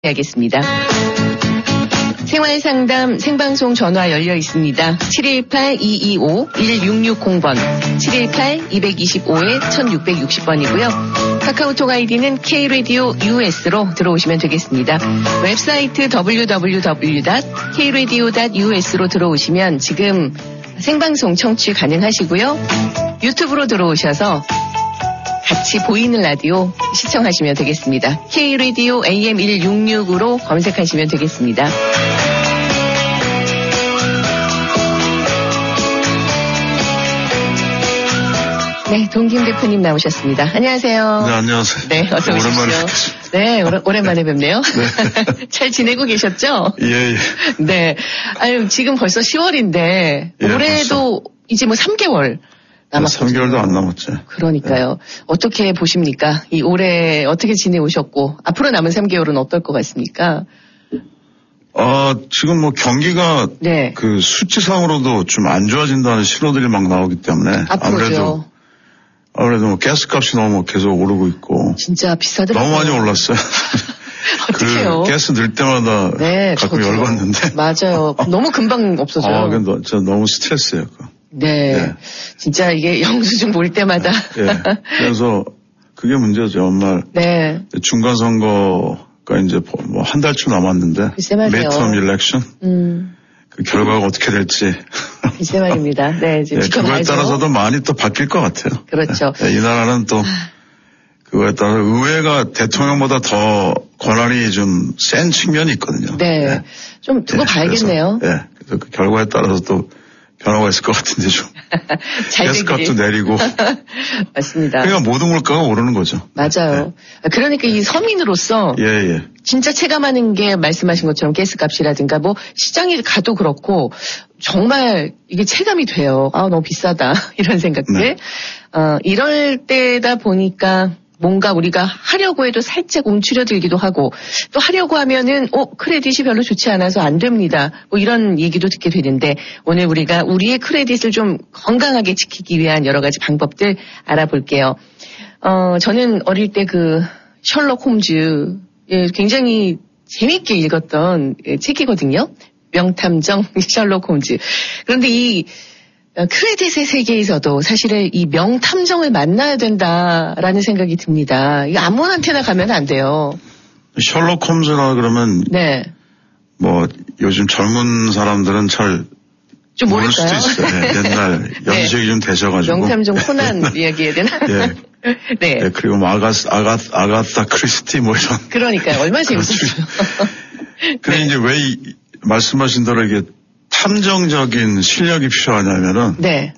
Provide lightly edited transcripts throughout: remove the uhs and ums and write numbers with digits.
하겠습니다. 생활상담 생방송 전화 열려 있습니다. 718-225-1660번, 718-225-1660번이고요. 카카오톡 아이디는 K-Radio US로 들어오시면 되겠습니다. 웹사이트 www.kradio.us로 들어오시면 지금 생방송 청취 가능하시고요. 유튜브로 들어오셔서 같이 보이는 라디오 시청하시면 되겠습니다. K-Radio AM166으로 검색하시면 되겠습니다. 네, 동김 대표님 나오셨습니다. 안녕하세요. 네, 안녕하세요. 네, 어서 오십시오. 오랜만에 뵙겠습니다. 네, 오랜만에 뵙네요. 네. 잘 지내고 계셨죠? 예. 네. 아유, 지금 벌써 10월인데, 예, 올해도 벌써. 이제 뭐 3개월 남았거든요. 3개월도 안 남았죠. 그러니까요. 네. 어떻게 보십니까? 이 올해 어떻게 지내오셨고, 앞으로 남은 3개월은 어떨 것 같습니까? 지금 뭐 경기가 네. 그 수치상으로도 좀 안 좋아진다는 신호들이 막 나오기 때문에 아무래도 뭐 가스값이 너무 계속 오르고 있고. 진짜 비싸더라고요. 너무 많이 올랐어요. 어떡해요? 그 가스 넣을 때마다 네, 가끔 열받는데. 맞아요. 너무 금방 없어져요. 근데 저 너무 스트레스예요. 네. 네. 진짜 이게 영수증 볼 때마다. 네. 그래서 그게 문제죠. 정말. 네. 중간선거가 이제 뭐 한 달쯤 남았는데. 글쎄 말이에요. midterm election. 그 결과가 어떻게 될지. 글쎄 말입니다. 네, 지금 그거에 따라서도 많이 또 바뀔 것 같아요. 그렇죠. 이 나라는 또 그거에 따라 의회가 대통령보다 더 권한이 좀 센 측면이 있거든요. 네. 좀 두고 봐야겠네요. 그래서 그 결과에 따라서 또 변화가 있을 것 같은데 좀. 가스값도 내리고. 맞습니다. 그러니까 모든 물가가 오르는 거죠. 맞아요. 네. 그러니까 이 서민으로서. 예. 진짜 체감하는 게 말씀하신 것처럼 가스값이라든가 뭐 시장에 가도 그렇고 정말 이게 체감이 돼요. 너무 비싸다. 이런 생각들. 네. 이럴 때다 보니까 뭔가 우리가 하려고 해도 살짝 움츠려들기도 하고 또 하려고 하면은 크레딧이 별로 좋지 않아서 안 됩니다. 뭐 이런 얘기도 듣게 되는데 오늘 우리가 우리의 크레딧을 좀 건강하게 지키기 위한 여러 가지 방법들 알아볼게요. 저는 어릴 때 그 셜록 홈즈 굉장히 재밌게 읽었던 책이거든요. 명탐정 셜록 홈즈. 그런데 이 크레딧의 세계에서도 사실은 이 명탐정을 만나야 된다라는 생각이 듭니다. 이거 아무한테나 가면 안 돼요. 셜록 홈즈라 그러면 네. 뭐 요즘 젊은 사람들은 잘 좀 모를 모를까요? 수도 있어요. 옛날 연식이 좀 되셔가지고. 명탐정 코난 이야기해야 되나? 네. 네. 그리고 뭐 아가타 크리스티 뭐 이런. 그러니까요. 얼마나 재밌었어요. 근데 이제 왜 말씀하신 대로 이게 탐정적인 실력이 필요하냐면은. 네.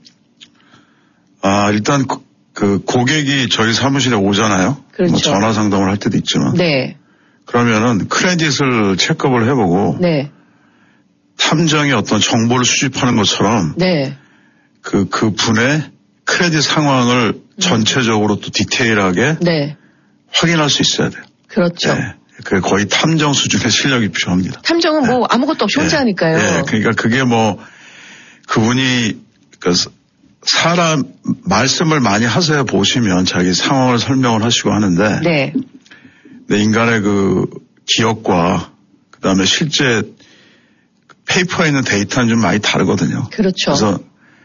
일단 그 고객이 저희 사무실에 오잖아요. 그렇죠. 뭐 전화 상담을 할 때도 있지만. 네. 그러면은 크레딧을 체크업을 해보고. 네. 탐정이 어떤 정보를 수집하는 것처럼. 네. 그 분의 크레딧 상황을 전체적으로 또 디테일하게. 네. 확인할 수 있어야 돼요. 그렇죠. 네. 그 거의 탐정 수준의 실력이 필요합니다. 탐정은 뭐 아무것도 없이 혼자 하니까요. 네. 그러니까 그게 뭐 그분이 사람 말씀을 많이 하세요 보시면 자기 상황을 설명을 하시고 하는데. 네. 인간의 그 기억과 그다음에 실제 페이퍼에 있는 데이터는 좀 많이 다르거든요. 그렇죠. 그래서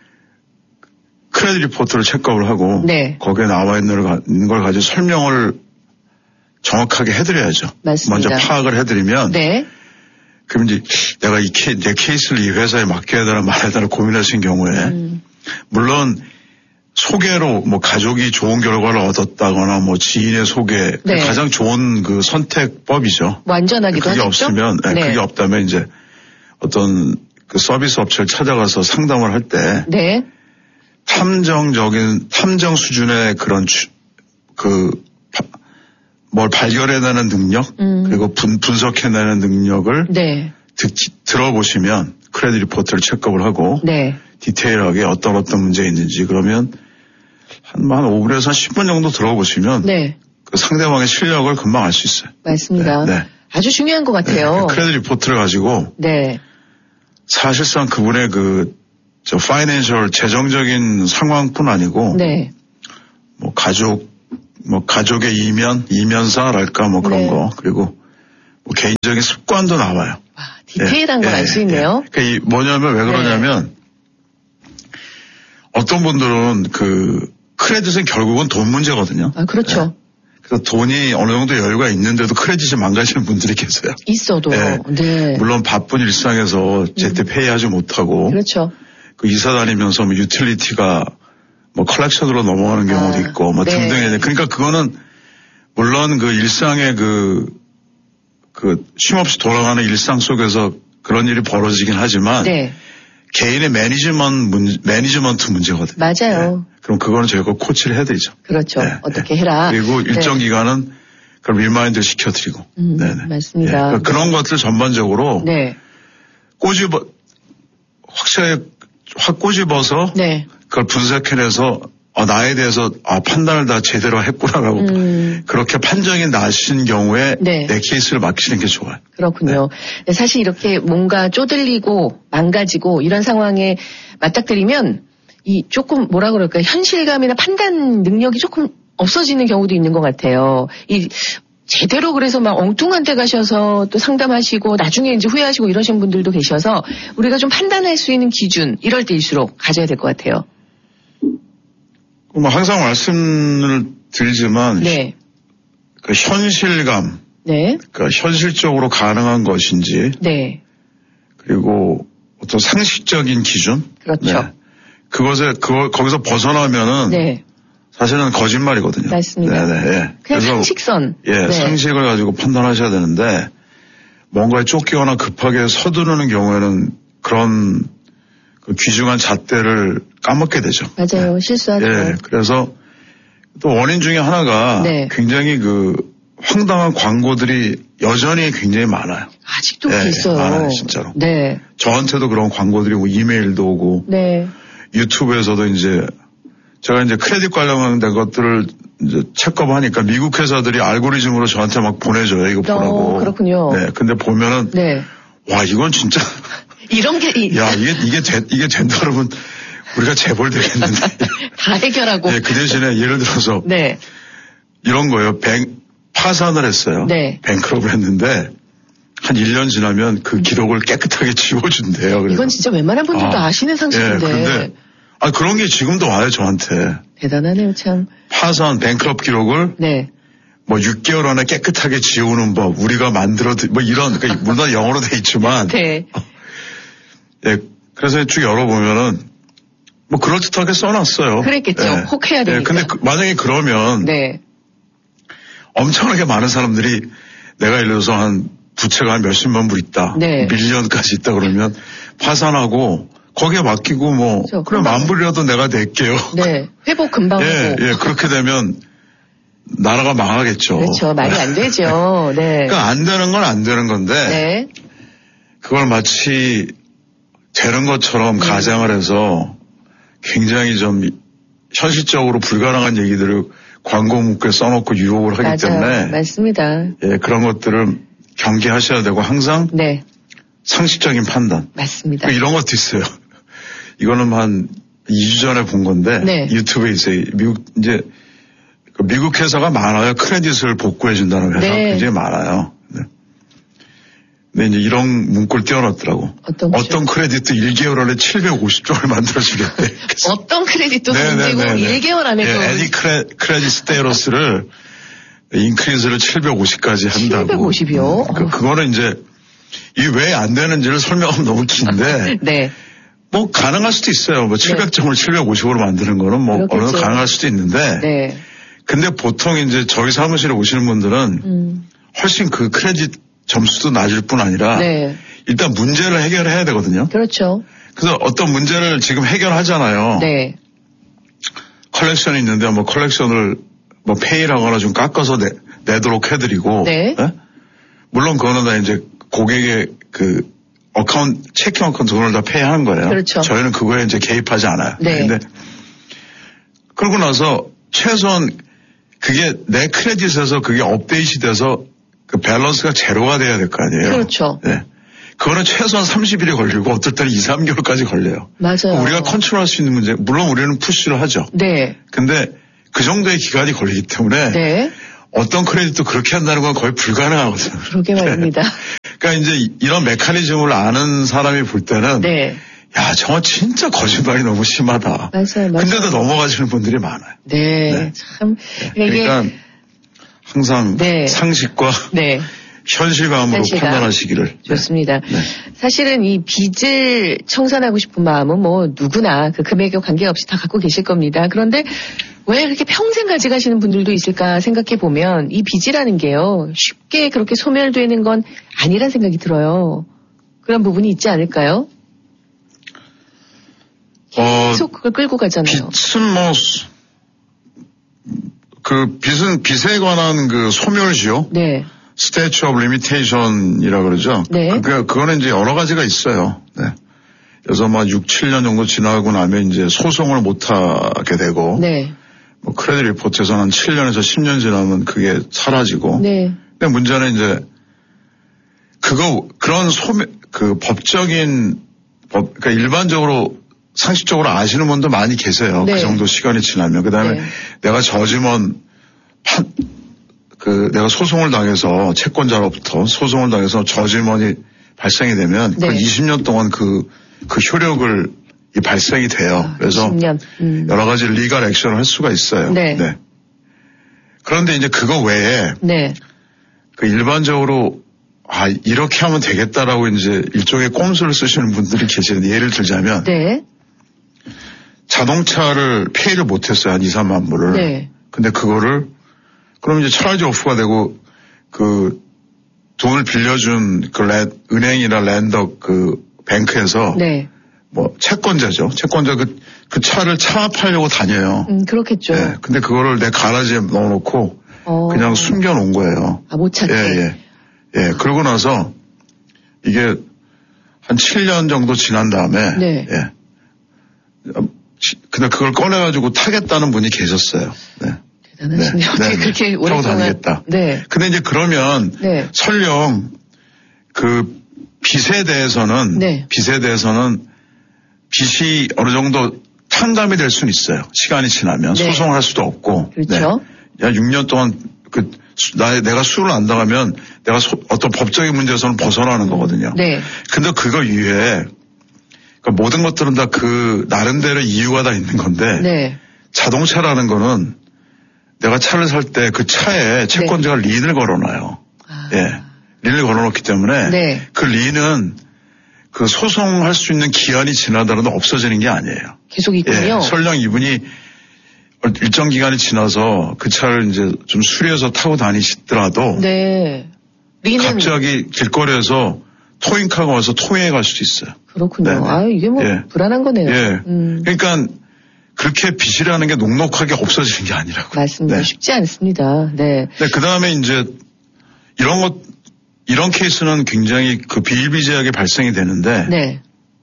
크레딧 리포트를 체크업을 하고. 네. 거기에 나와 있는 걸 가지고 설명을 정확하게 해드려야죠. 맞습니다. 먼저 파악을 해드리면. 네. 그럼 이제 내가 내 케이스를 이 회사에 맡겨야 되나 말아야 되나 고민하신 경우에. 물론 소개로 뭐 가족이 좋은 결과를 얻었다거나 뭐 지인의 소개. 네. 가장 좋은 그 선택법이죠. 완전하기도 하죠. 그게 없으면, 네. 그게 없다면 이제 어떤 그 서비스 업체를 찾아가서 상담을 할 때. 네. 탐정 수준의 그런 뭘 발견해내는 능력, 그리고 분석해내는 능력을 네. 들어보시면 크레딧 리포트를 체크업을 하고. 네. 디테일하게 어떤 문제가 있는지 그러면 한 5분에서 10분 정도 들어보시면. 네. 그 상대방의 실력을 금방 알 수 있어요. 맞습니다. 네. 아주 중요한 것 같아요. 네. 크레딧 리포트를 가지고. 네. 사실상 그분의 파이낸셜 재정적인 상황뿐 아니고. 네. 가족의 이면사랄까 그런 거. 그리고 뭐 개인적인 습관도 나와요. 와, 디테일한 걸 알 수 있네요. 그러니까 뭐냐면 왜 그러냐면 어떤 분들은 그 크레딧은 결국은 돈 문제거든요. 아, 그렇죠. 그래서 돈이 어느 정도 여유가 있는데도 크레딧이 망가지는 분들이 계세요. 있어도. 네. 물론 바쁜 일상에서 제때 페이하지 못하고. 그렇죠. 그 이사 다니면서 뭐 유틸리티가 뭐 컬렉션으로 넘어가는 경우도 있고 뭐 등등의. 그러니까 그거는 물론 그 일상의 그 쉼없이 돌아가는 일상 속에서 그런 일이 벌어지긴 하지만. 개인의 매니지먼트 문제거든요. 맞아요. 그럼 그거는 저희가 코치를 해드리죠. 그렇죠. 어떻게 해라. 그리고 일정 기간은 그걸 리마인드 시켜드리고. 맞습니다. 그런 것들 전반적으로 확실하게 확 꼬집어서 그걸 분석해내서 나에 대해서 판단을 다 제대로 했구나라고 그렇게 판정이 나신 경우에 내 케이스를 맡기는 게 좋아요. 그렇군요. 사실 이렇게 뭔가 쪼들리고 망가지고 이런 상황에 맞닥뜨리면 이 조금 뭐라 그럴까요? 현실감이나 판단 능력이 조금 없어지는 경우도 있는 것 같아요. 이 제대로 그래서 막 엉뚱한 데 가셔서 또 상담하시고 나중에 이제 후회하시고 이러신 분들도 계셔서 우리가 좀 판단할 수 있는 기준 이럴 때일수록 가져야 될 것 같아요. 뭐 항상 말씀을 드리지만 그 현실감, 그러니까 현실적으로 가능한 것인지, 그리고 어떤 상식적인 기준, 그렇죠. 거기서 벗어나면은 사실은 거짓말이거든요. 맞습니다. 그냥 그래서 상식선. 상식을 가지고 판단하셔야 되는데 뭔가에 쫓기거나 급하게 서두르는 경우에는 그런 그 귀중한 잣대를 까먹게 되죠. 맞아요. 실수하죠. 그래서 또 원인 중에 하나가 굉장히 그 황당한 광고들이 여전히 굉장히 많아요. 아직도 있어요. 많아요, 진짜로. 저한테도 그런 광고들이 오고 이메일도 오고 유튜브에서도 이제 제가 이제 크레딧 관련된 것들을 이제 체크업하니까 미국 회사들이 알고리즘으로 저한테 막 보내줘요. 이거 보라고. 그렇군요. 근데 보면은 와 이건 진짜 이런 게 이게 된다 그러면 우리가 재벌 되겠는데. 다 해결하고. 그 대신에 예를 들어서 이런 거예요. 파산을 했어요. 뱅크럽을 했는데 한 1년 지나면 그 기록을 깨끗하게 지워준대요. 그래서. 이건 진짜 웬만한 분들도 아시는 상식인데. 근데 그런 게 지금도 와요 저한테. 대단하네요 참. 파산 뱅크럽 기록을 뭐 6개월 안에 깨끗하게 지우는 법 우리가 뭐 이런 그러니까 물론 영어로 돼 있지만. 그래서 쭉 열어보면은 뭐 그럴듯하게 써놨어요. 그랬겠죠. 혹 해야 되니까. 근데 만약에 그러면 엄청나게 많은 사람들이 내가 예를 들어서 한 부채가 한 몇십만 불 있다. 밀리언까지 있다 그러면 파산하고 거기에 맡기고 뭐 그럼 만 불이라도 내가 낼게요. 회복 금방 하고. 그렇게 되면 나라가 망하겠죠. 그렇죠. 말이 안 되죠. 그러니까 안 되는 건 안 되는 건데 그걸 마치 되는 것처럼 가장을 해서 굉장히 좀 현실적으로 불가능한 얘기들을 광고 문구에 써놓고 유혹을 하기 때문에 맞습니다. 그런 것들을 경계하셔야 되고 항상 상식적인 판단. 맞습니다. 이런 것도 있어요. 이거는 한 2주 전에 본 건데 유튜브에 있어요. 미국 회사가 많아요. 크레딧을 복구해 준다는 회사가 굉장히 많아요. 근데 이제 이런 문구를 띄워놨더라고. 어떤 크레딧도 1개월 안에 750종을 만들어주겠대. 어떤 크레딧도 문제고 1개월 안에 애니 크레딧 스테이러스를 인크리즈를 750까지 한다고. 750이요? 그거는 이제 이게 왜 안 되는지를 설명하면 너무 긴데. 뭐 가능할 수도 있어요. 뭐 700점을 750으로 만드는 거는 뭐 어느 정도 가능할 수도 있는데. 근데 보통 이제 저희 사무실에 오시는 분들은 훨씬 그 크레딧 점수도 낮을 뿐 아니라 일단 문제를 해결해야 되거든요. 그렇죠. 그래서 어떤 문제를 지금 해결하잖아요. 컬렉션이 있는데 뭐 컬렉션을 뭐 페이를 하거나 좀 깎아서 내도록 해드리고. 물론 그거는 다 이제 고객의 그 체킹 어카운트 돈을 다 페이하는 거예요. 그렇죠. 저희는 그거에 이제 개입하지 않아요. 근데 그러고 나서 최소한 그게 내 크레딧에서 그게 업데이트 돼서 그 밸런스가 제로가 돼야 될 거 아니에요. 그렇죠. 그거는 최소한 30일이 걸리고 어떨 때는 2, 3개월까지 걸려요. 맞아요. 우리가 컨트롤할 수 있는 문제, 물론 우리는 푸시를 하죠. 근데 그 정도의 기간이 걸리기 때문에 어떤 크레딧도 그렇게 한다는 건 거의 불가능하거든요. 그러게 말입니다. 그러니까 이제 이런 메커니즘을 아는 사람이 볼 때는 네. 야, 저거 진짜 거짓말이 너무 심하다. 맞아요. 근데도 넘어가시는 분들이 많아요. 네. 네. 참. 그러니까 항상 네. 상식과 네. 현실감으로 판단하시기를. 좋습니다. 네. 사실은 이 빚을 청산하고 싶은 마음은 뭐 누구나 그 금액에 관계없이 다 갖고 계실 겁니다. 그런데 왜 그렇게 평생 가져가시는 분들도 있을까 생각해 보면 이 빚이라는 게요. 쉽게 그렇게 소멸되는 건 아니란 생각이 들어요. 그런 부분이 있지 않을까요? 계속 그걸 끌고 가잖아요. 빚은 뭐, 빚은 빚에 관한 그 소멸시효. 네. 스태츄 오브 리미테이션이라 그러죠. 네. 그거는 이제 여러 가지가 있어요. 네. 그래서 막 6, 7년 정도 지나고 나면 이제 소송을 못 하게 되고. 네. 뭐 크레딧 리포트에서는 7년에서 10년 지나면 그게 사라지고. 네. 근데 문제는 이제 그런 법적인 그러니까 일반적으로 상식적으로 아시는 분도 많이 계세요. 네. 그 정도 시간이 지나면. 그 다음에 네. 내가 저지면 내가 소송을 당해서 채권자로부터 소송을 당해서 저지먼이 발생이 되면 네. 그 20년 동안 그 효력을 발생이 돼요. 그래서 20년. 여러 가지 리걸 액션을 할 수가 있어요. 네. 네. 그런데 이제 그거 외에 네. 일반적으로 이렇게 하면 되겠다라고 이제 일종의 꼼수를 쓰시는 분들이 계시는데 예를 들자면 네. 자동차를 폐의를 못했어요. 한 2, 3만 불을. 네. 근데 그거를 그럼 이제 차라리 오프가 되고 돈을 빌려준 은행이나 랜더 뱅크에서 네. 뭐 채권자죠. 채권자 그 차를 차압하려고 다녀요. 그렇겠죠. 네. 근데 그거를 내 가라지에 넣어놓고 그냥 숨겨놓은 거예요. 못 찾게. 예. 그러고 나서 이게 한 7년 정도 지난 다음에 네. 예. 근데 그걸 꺼내가지고 타겠다는 분이 계셨어요. 네. 대단하시네요. 네. 어떻게 그렇게 오랫동안. 타고 다니겠다. 네. 근데 이제 그러면 네. 설령 빚에 대해서는 빚이 어느 정도 탕감이 될 수는 있어요. 시간이 지나면 네. 소송을 할 수도 없고. 그렇죠. 네. 야 6년 동안 내가 수를 안 당하면 내가 어떤 법적인 문제에서는 벗어나는 거거든요. 네. 근데 그거 이외에 모든 것들은 다 나름대로 이유가 다 있는 건데 네. 자동차라는 거는 내가 차를 살 때 그 차에 채권자가 네. 린을 걸어놔요. 예. 린을 걸어놓기 때문에 네. 그 린은 소송할 수 있는 기한이 지나더라도 없어지는 게 아니에요. 계속 있군요. 예. 설령 이분이 일정 기간이 지나서 그 차를 이제 좀 수리해서 타고 다니시더라도 네. 린은 갑자기 길거리에서 토잉카가 와서 토해에 갈 수도 있어요. 그렇군요. 이게 뭐 예. 불안한 거네요. 예. 그러니까 그렇게 빚이라는 게 녹록하게 없어지는 게 아니라고. 맞습니다. 네. 쉽지 않습니다. 네. 그 다음에 이제 이런 케이스는 굉장히 비일비재하게 발생이 되는데. 네.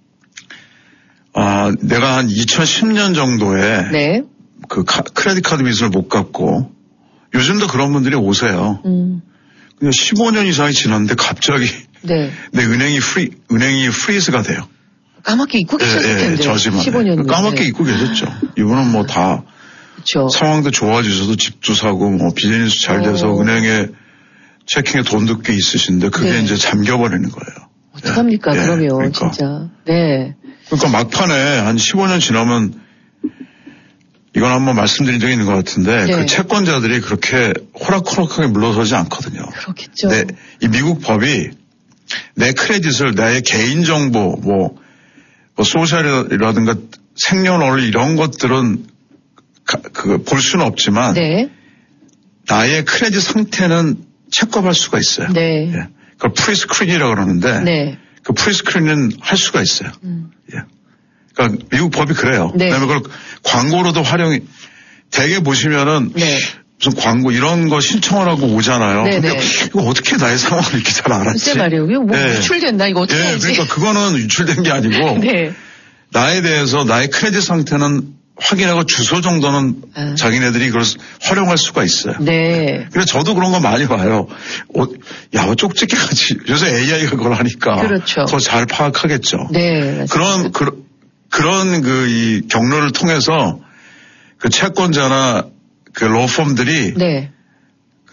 내가 한 2010년 정도에. 네. 크레딧 카드 빚을 못 갚고 요즘도 그런 분들이 오세요. 그냥 15년 이상이 지났는데 갑자기. 네. 내 은행이 프리즈가 돼요. 까맣게 잊고 계셨을 텐데. 저지만. 15년. 까맣게 잊고 계셨죠. 이분은 뭐 다 그쵸. 상황도 좋아지셔서 집도 사고 뭐 비즈니스 잘 돼서 은행에 체킹에 돈도 꽤 있으신데 그게 네. 이제 잠겨버리는 거예요. 어떡합니까 그러면 그러니까. 진짜. 네. 그러니까 막판에 한 15년 지나면 이건 한번 말씀드린 적이 있는 것 같은데 네. 채권자들이 그렇게 호락호락하게 물러서지 않거든요. 그렇겠죠. 이 미국 법이 내 크레딧을 나의 개인정보 뭐 소셜이라든가 생년월 이런 것들은 볼 수는 없지만 네. 나의 크레딧 상태는 체크할 수가 있어요. 네. 예. 그걸 프리스크린이라고 그러는데 네. 그 프리스크린은 할 수가 있어요. 예. 그러니까 미국 법이 그래요. 네. 그다음에 그걸 광고로도 활용이 대개 보시면은 네. 무슨 광고 이런 거 신청을 하고 오잖아요. 네네. 근데 이거 어떻게 나의 상황을 이렇게 잘 알았지? 글쎄 말이에요. 이거 뭐 네. 유출된다. 이거 어떻게 알지? 그러니까 그거는 유출된 게 아니고 네. 나에 대해서 나의 크레딧 상태는 확인하고 주소 정도는 자기네들이 그걸 활용할 수가 있어요. 네. 그래서 저도 그런 거 많이 봐요. 야, 쪽집게같이 요새 AI가 그걸 하니까 그렇죠. 더 잘 파악하겠죠. 네. 그런 이 경로를 통해서 그 채권자나 그 로펌들이 네.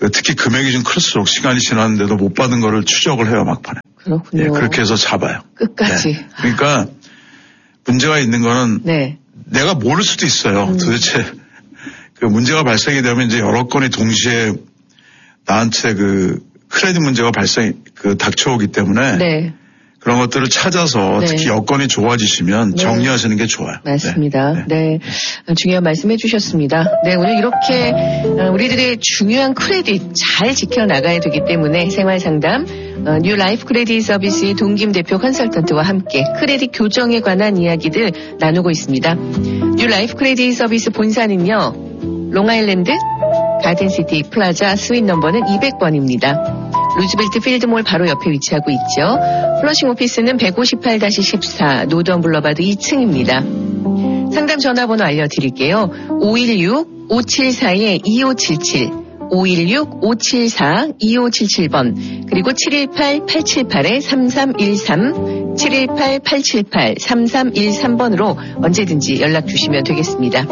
특히 금액이 좀 클수록 시간이 지났는데도 못 받은 거를 추적을 해요, 막판에. 그렇군요. 예, 그렇게 해서 잡아요. 끝까지. 네. 그러니까 문제가 있는 거는 네. 내가 모를 수도 있어요. 도대체 그 문제가 발생이 되면 이제 여러 건이 동시에 나한테 그 크레딧 문제가 닥쳐오기 때문에 네. 그런 것들을 찾아서 네. 특히 여건이 좋아지시면 네. 정리하시는 게 좋아요. 맞습니다. 네. 네. 중요한 말씀해 주셨습니다. 네, 오늘 이렇게 우리들의 중요한 크레딧 잘 지켜나가야 되기 때문에 생활상담 뉴 라이프 크레딧 서비스의 동김 대표 컨설턴트와 함께 크레딧 교정에 관한 이야기들 나누고 있습니다. 뉴 라이프 크레딧 서비스 본사는요. 롱아일랜드 가든시티 플라자 스윗 넘버는 200번입니다. 루즈벨트 필드몰 바로 옆에 위치하고 있죠. 플러싱 오피스는 158-14 노던 블러바드 2층입니다. 상담 전화번호 알려드릴게요. 516-574-2577 516-574-2577번 그리고 718-878-3313 718-878-3313번으로 언제든지 연락 주시면 되겠습니다.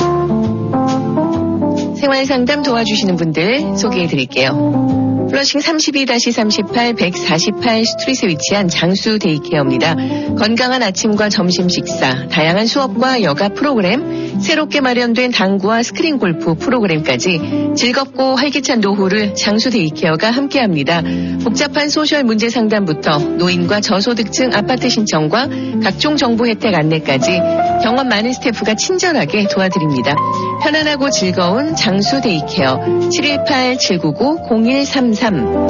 생활상담 도와주시는 분들 소개해드릴게요. 플러싱 32-38 148 스트리트에 위치한 장수 데이케어입니다. 건강한 아침과 점심 식사, 다양한 수업과 여가 프로그램, 새롭게 마련된 당구와 스크린 골프 프로그램까지 즐겁고 활기찬 노후를 장수 데이케어가 함께합니다. 복잡한 소셜 문제 상담부터 노인과 저소득층 아파트 신청과 각종 정보 혜택 안내까지 경험 많은 스태프가 친절하게 도와드립니다. 편안하고 즐거운 장수 데이케어 718-799-0133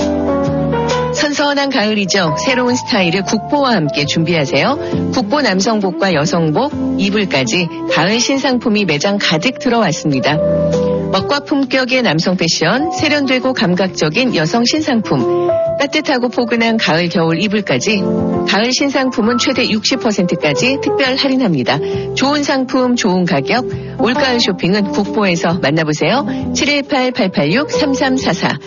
선선한 가을이죠. 새로운 스타일을 국보와 함께 준비하세요. 국보 남성복과 여성복, 이불까지 가을 신상품이 매장 가득 들어왔습니다. 멋과 품격의 남성 패션, 세련되고 감각적인 여성 신상품, 따뜻하고 포근한 가을 겨울 이불까지 가을 신상품은 최대 60%까지 특별 할인합니다. 좋은 상품, 좋은 가격, 올가을 쇼핑은 국보에서 만나보세요. 718-886-3344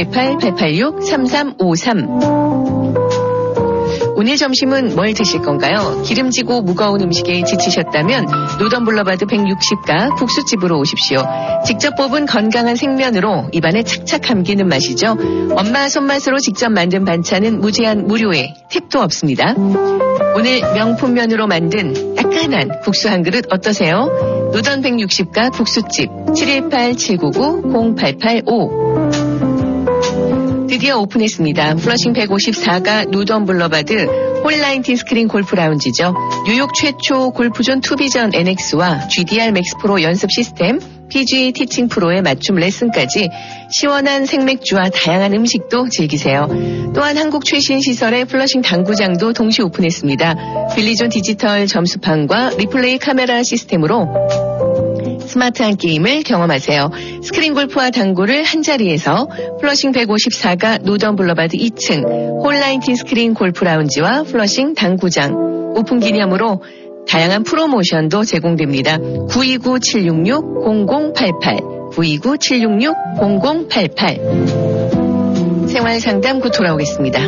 718-886-3353 오늘 점심은 뭘 드실 건가요? 기름지고 무거운 음식에 지치셨다면 노던 블러바드 160가 국수집으로 오십시오. 직접 뽑은 건강한 생면으로 입안에 착착 감기는 맛이죠. 엄마 손맛으로 직접 만든 반찬은 무제한 무료에 팁도 없습니다. 오늘 명품면으로 만든 따끈한 국수 한 그릇 어떠세요? 노던 160가 국수집 718-799-0885 드디어 오픈했습니다. 플러싱 154가 노던 블러바드 홀라인틴 스크린 골프 라운지죠. 뉴욕 최초 골프존 투비전 NX와 GDR 맥스 프로 연습 시스템, PGA 티칭 프로의 맞춤 레슨까지 시원한 생맥주와 다양한 음식도 즐기세요. 또한 한국 최신 시설의 플러싱 당구장도 동시 오픈했습니다. 빌리존 디지털 점수판과 리플레이 카메라 시스템으로 스마트한 게임을 경험하세요. 스크린 골프와 당구를 한자리에서 플러싱 154가 노던 블러바드 2층 홀라인틴 스크린 골프 라운지와 플러싱 당구장 오픈 기념으로 다양한 프로모션도 제공됩니다. 929-766-0088 929-766-0088 생활상담 돌아오겠습니다.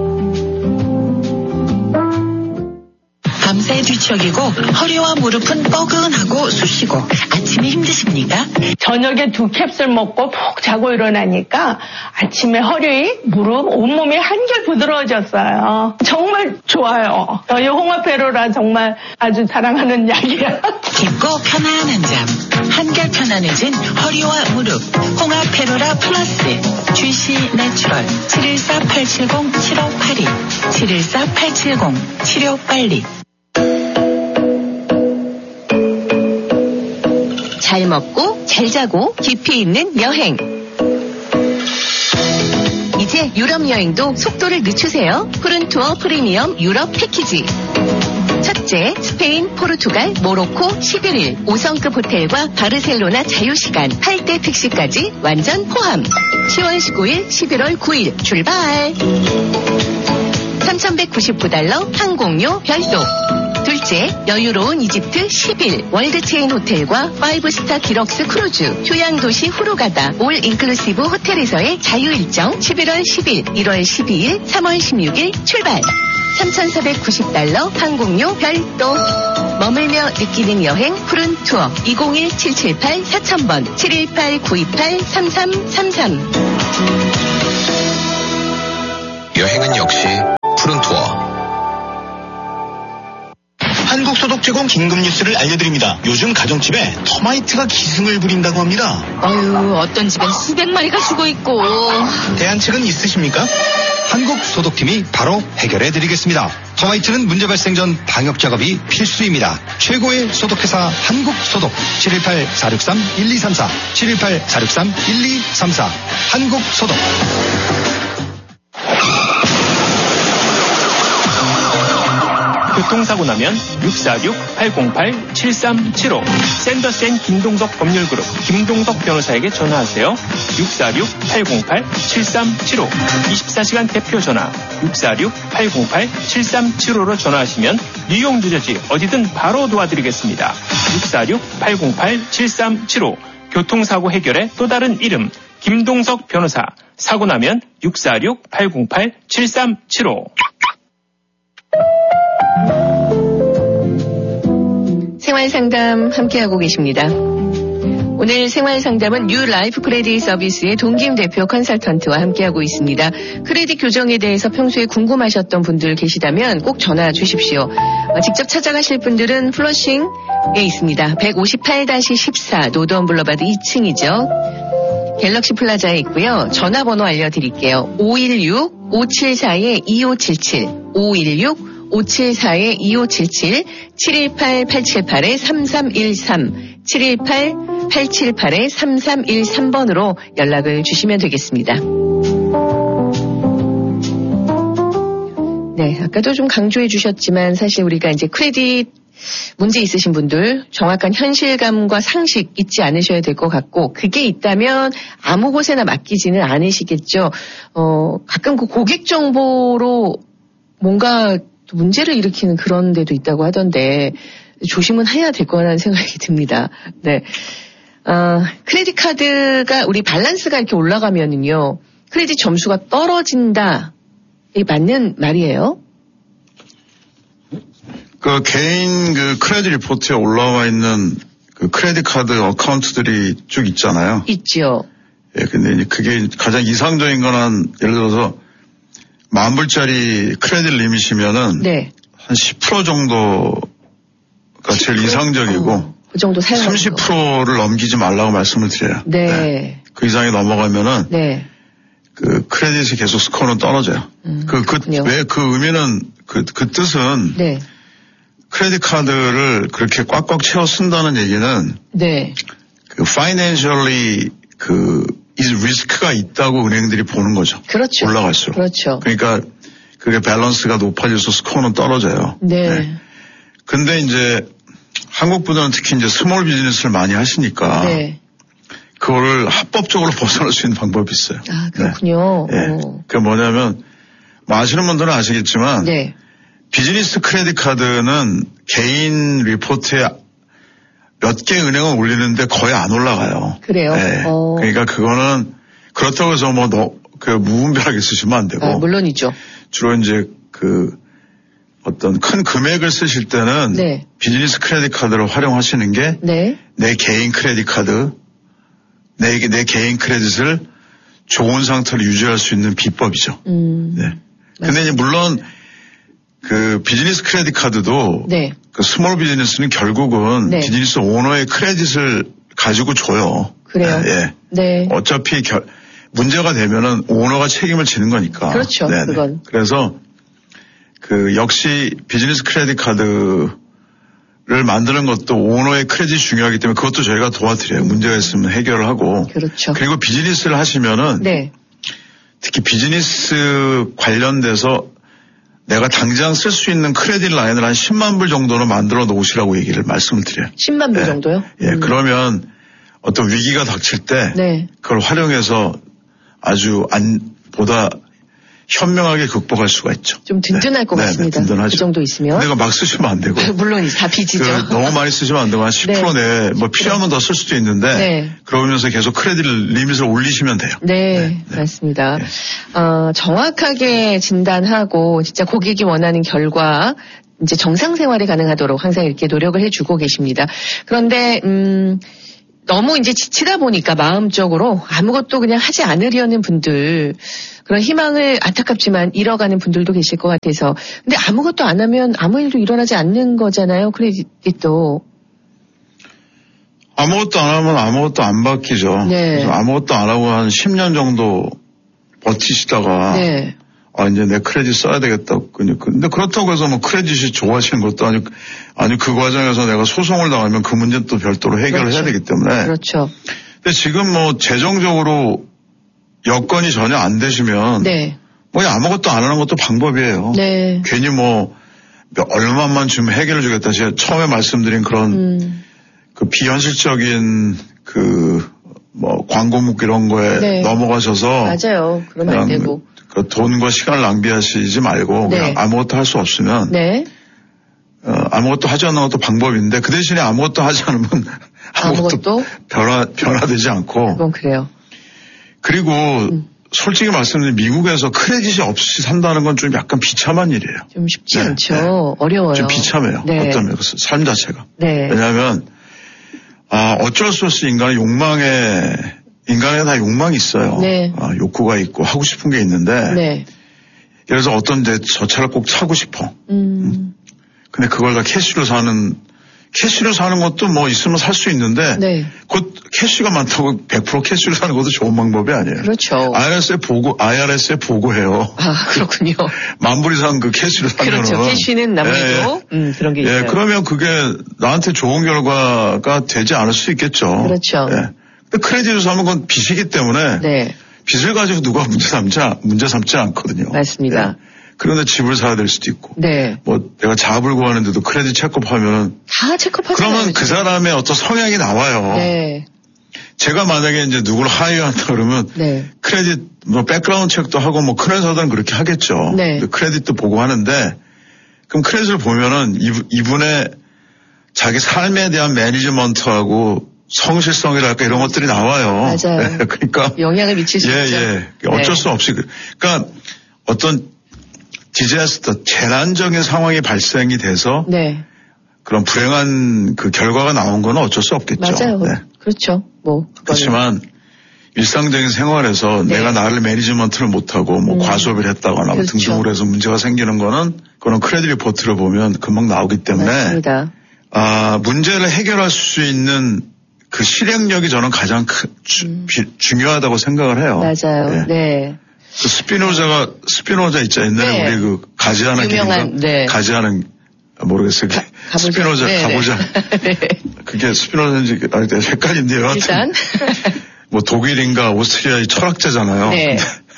밤새 뒤척이고 허리와 무릎은 뻐근하고 쑤시고 아침이 힘드십니까? 저녁에 2캡슐 먹고 푹 자고 일어나니까 아침에 허리, 무릎, 온몸이 한결 부드러워졌어요. 정말 좋아요. 저희 홍합회로라 정말 아주 사랑하는 약이야. 깊고 편안한 잠, 한결 편안해진 허리와 무릎, 홍합회로라 플러스, GC 내추럴 714-870-7582 714-870-7582 잘 먹고 잘 자고 깊이 있는 여행. 이제 유럽 여행도 속도를 늦추세요. 푸른투어 프리미엄 유럽 패키지. 첫째, 스페인, 포르투갈, 모로코 11일 5성급 호텔과 바르셀로나 자유시간 8대 택시까지 완전 포함. 10월 19일, 11월 9일 출발. 3,199달러 항공료 별도. 둘째, 여유로운 이집트 10일 월드체인 호텔과 5스타 디럭스 크루즈, 휴양도시 후루가다 올 인클루시브 호텔에서의 자유일정 11월 10일, 1월 12일, 3월 16일 출발. 3,490달러 항공료 별도. 머물며 느끼는 여행 푸른 투어 201-778-4000번 718-928-3333 여행은 역시 푸른 투어. 한국소독 제공 긴급 뉴스를 알려드립니다. 요즘 가정집에 터마이트가 기승을 부린다고 합니다. 아유, 어떤 집엔 수백 마리가 죽어 있고. 대안책은 있으십니까? 한국소독팀이 바로 해결해드리겠습니다. 터마이트는 문제 발생 전 방역 작업이 필수입니다. 최고의 소독회사 한국소독 718-463-1234 718-463-1234 한국소독. 교통사고 나면 646-808-7375 샌더센 김동석 법률그룹 김동석 변호사에게 전화하세요. 646-808-7375 24시간 대표 전화 646-808-7375로 전화하시면 뉴욕 뉴저지 어디든 바로 도와드리겠습니다. 646-808-7375 교통사고 해결의 또 다른 이름 김동석 변호사. 사고 나면 646-808-7375. 생활상담 함께하고 계십니다. 오늘 생활상담은 뉴 라이프 크레딧 서비스의 동김 대표 컨설턴트와 함께하고 있습니다. 크레딧 교정에 대해서 평소에 궁금하셨던 분들 계시다면 꼭 전화 주십시오. 직접 찾아가실 분들은 플러싱에 있습니다. 158-14 노드원 블러바드 2층이죠. 갤럭시 플라자에 있고요. 전화번호 알려드릴게요. 516-574-2577 516-574-2577 718-878-3313 718-878-3313번으로 연락을 주시면 되겠습니다. 네, 아까도 좀 강조해 주셨지만 사실 우리가 이제 크레딧 문제 있으신 분들 정확한 현실감과 상식 잊지 않으셔야 될 것 같고 그게 있다면 아무 곳에나 맡기지는 않으시겠죠. 가끔 그 고객 정보로 뭔가 문제를 일으키는 그런 데도 있다고 하던데 조심은 해야 될 거라는 생각이 듭니다. 네. 크레딧 카드가 우리 밸런스가 이렇게 올라가면은요. 크레딧 점수가 떨어진다. 이 맞는 말이에요? 그 개인 그 크레딧 리포트에 올라와 있는 그 크레딧 카드 어카운트들이 쭉 있잖아요. 있죠. 예, 근데 이제 그게 가장 이상적인 거는 예를 들어서 10,000불짜리 크레딧 리밋이면은 네. 한 10% 정도가 10%? 제일 이상적이고 그 정도 30%를 넘기지 말라고 말씀을 드려요. 네. 네. 그 이상이 넘어가면은 네. 그 크레딧이 계속 스코어는 떨어져요. 왜 그 의미는 그 뜻은 네. 크레딧 카드를 그렇게 꽉꽉 채워 쓴다는 얘기는 네. 그 파이낸셜리 그 리스크가 있다고 은행들이 보는 거죠. 그렇죠. 올라갈수록. 그렇죠. 그러니까 그게 밸런스가 높아질수록 스코어는 떨어져요. 네. 네. 근데 이제 한국 분들은 특히 이제 스몰 비즈니스를 많이 하시니까 네. 그거를 합법적으로 벗어날 수 있는 방법이 있어요. 아, 그렇군요. 네. 네. 그게 뭐냐면 뭐 아시는 분들은 아시겠지만 네. 비즈니스 크레딧 카드는 개인 리포트에 몇 개 은행은 올리는데 거의 안 올라가요. 그래요? 네. 그러니까 그거는 그렇다고 해서 그 무분별하게 쓰시면 안 되고. 아, 물론이죠. 주로 이제 그 어떤 큰 금액을 쓰실 때는 네. 비즈니스 크레딧 카드를 활용하시는 게 내 네. 개인 크레딧 카드, 내 개인 크레딧을 좋은 상태로 유지할 수 있는 비법이죠. 네. 근데 이제 물론 그 비즈니스 크레딧 카드도 네. 그 스몰 비즈니스는 결국은 네. 비즈니스 오너의 크레딧을 가지고 줘요. 그래요? 예. 네. 어차피 문제가 되면은 오너가 책임을 지는 거니까. 그렇죠. 네네. 그건. 그래서 그 역시 비즈니스 크레딧 카드를 만드는 것도 오너의 크레딧이 중요하기 때문에 그것도 저희가 도와드려요. 문제가 있으면 해결을 하고. 그렇죠. 그리고 비즈니스를 하시면은 네. 특히 비즈니스 관련돼서 내가 당장 쓸 수 있는 크레딧 라인을 한 10만 불 정도는 만들어 놓으시라고 얘기를 말씀을 드려요. 10만 불 네. 정도요? 예, 그러면 어떤 위기가 닥칠 때 네. 그걸 활용해서 아주 보다 현명하게 극복할 수가 있죠. 좀 든든할 것 같습니다. 든든하죠. 그 정도 있으면. 내가 막 쓰시면 안 되고. 물론 다 빚이죠. 너무 많이 쓰시면 안 되고 한 10% 내에 뭐 필요하면 더 쓸 수도 있는데 네. 그러면서 계속 크레딧 리밋을 올리시면 돼요. 네, 맞습니다. 네. 정확하게 진단하고 진짜 고객이 원하는 결과 이제 정상 생활이 가능하도록 항상 이렇게 노력을 해주고 계십니다. 그런데 너무 이제 지치다 보니까 마음적으로 아무것도 그냥 하지 않으려는 분들, 그런 희망을 안타깝지만 잃어가는 분들도 계실 것 같아서. 근데 아무것도 안 하면 아무 일도 일어나지 않는 거잖아요, 크레딧도. 아무것도 안 하면 아무것도 안 바뀌죠. 네. 그래서 아무것도 안 하고 한 10년 정도 버티시다가 네. 이제 내 크레딧 써야 되겠다. 근데 그렇다고 해서 뭐 크레딧이 좋아지는 것도 아니고, 그 과정에서 내가 소송을 당하면 그 문제는 또 별도로 해결을 그렇죠. 해야 되기 때문에. 그렇죠. 근데 지금 뭐 재정적으로 여건이 전혀 안 되시면. 네. 뭐 아무것도 안 하는 것도 방법이에요. 네. 괜히 뭐 얼마만 주면 해결을 주겠다. 제가 처음에 말씀드린 그런 그 비현실적인 뭐 광고묵 이런 거에 네. 넘어가셔서. 맞아요. 그러면 안 되고. 그 돈과 시간을 낭비하시지 말고 네. 그냥 아무것도 할 수 없으면 네. 아무것도 하지 않는 것도 방법인데 그 대신에 아무것도 하지 않으면 아무것도 변화되지 않고. 그건 그래요. 그리고 솔직히 말씀드리면 미국에서 크레딧이 없이 산다는 건 좀 약간 비참한 일이에요. 좀 쉽지 않죠. 네. 어려워요. 좀 비참해요. 네. 어떤 면에서 삶 자체가. 네. 왜냐하면 어쩔 수 없이 인간에 다 욕망이 있어요. 네. 욕구가 있고 하고 싶은 게 있는데. 네. 예를 들어서 어떤 저 차를 꼭 사고 싶어. 근데 그걸 다 캐시로 사는 것도 뭐 있으면 살 수 있는데. 네. 곧 캐시가 많다고 100% 캐시로 사는 것도 좋은 방법이 아니에요. 그렇죠. IRS에 보고해요. 그렇군요. 만불 이상 그 캐시로 사면은. 그렇죠. 캐시는 아무래도 그런 게 있어요. 그러면 그게 나한테 좋은 결과가 되지 않을 수 있겠죠. 그렇죠. 예. 근데 크레딧을 사면 그건 빚이기 때문에 네. 빚을 가지고 누가 문제 삼지 않거든요. 맞습니다. 네. 그런데 집을 사야 될 수도 있고. 네. 뭐 내가 작업을 구하는데도 크레딧 체크업하면은 다 체크업하잖아요. 그러면 그 사람의 어떤 성향이 나와요. 네. 제가 만약에 이제 누구를 하이어한다 그러면 네. 크레딧 뭐 백그라운드 체크도 하고 뭐 큰 회사들은 그렇게 하겠죠. 네. 크레딧도 보고 하는데 그럼 크레딧을 보면은 이분의 자기 삶에 대한 매니지먼트하고 성실성이랄까 이런 것들이 나와요. 맞아요. 네, 그러니까 영향을 미칠 수 있죠. 어쩔 수 없이 그러니까 어떤 디자스터 재난적인 상황이 발생이 돼서 네. 그런 불행한 그 결과가 나온 건 어쩔 수 없겠죠. 맞아요. 네. 그렇죠. 그렇지만 일상적인 생활에서 네. 내가 나를 매니지먼트를 못하고 뭐 과소비를 했다거나 그렇죠. 등등으로 해서 문제가 생기는 거는 그런 크레딧 리포트를 보면 금방 나오기 때문에 맞습니다. 문제를 해결할 수 있는 그 실행력이 저는 가장 중요하다고 생각을 해요. 맞아요. 네. 그 스피노자 있죠. 옛날에 네. 우리 그 가지하는 유명한 네. 가지하는 모르겠어요. 스피노자 네. 가보자. 네. 그게 스피노자인지 헷갈린데요. 일단 뭐 독일인가 오스트리아의 철학자잖아요. 네.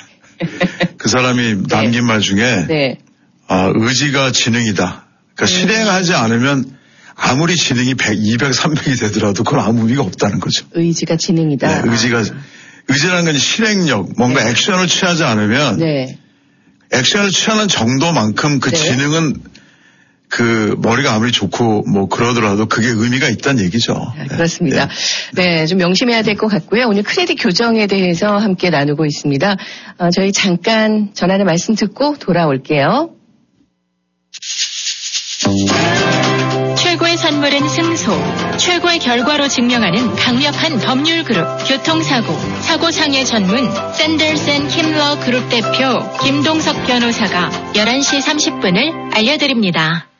그 사람이 남긴 말 중에 네. 의지가 지능이다. 그러니까 실행하지 않으면 아무리 지능이 100, 200, 300이 되더라도 그건 아무 의미가 없다는 거죠. 의지가 지능이다. 네, 의지라는 건 실행력, 뭔가 네. 액션을 취하지 않으면 네. 액션을 취하는 정도만큼 그 네. 지능은 그 머리가 아무리 좋고 뭐 그러더라도 그게 의미가 있다는 얘기죠. 그렇습니다. 네, 좀 명심해야 될 것 같고요. 오늘 크레딧 교정에 대해서 함께 나누고 있습니다. 저희 잠깐 전하는 말씀 듣고 돌아올게요. 최고의 선물은 승소, 최고의 결과로 증명하는 강력한 법률 그룹 교통사고, 사고상해 전문 샌더슨 킴러 그룹 대표 김동석 변호사가 11시 30분을 알려드립니다.